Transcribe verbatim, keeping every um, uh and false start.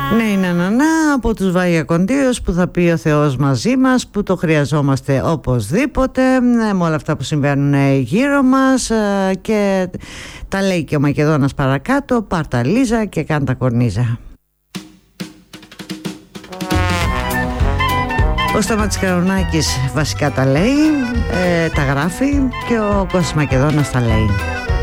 Ναι, ναι, ναι, ναι, από τους Βαγιακοντίους που θα πει ο Θεός μαζί μας, που το χρειαζόμαστε οπωσδήποτε, με όλα αυτά που συμβαίνουν γύρω μας, και τα λέει και ο Μακεδόνας παρακάτω: πάρ' Λίζα και κάν' τα κορνίζα. Ο Σταμάτης Καρονάκης βασικά τα λέει, ε, τα γράφει, και ο Κώστας Μακεδόνας τα λέει.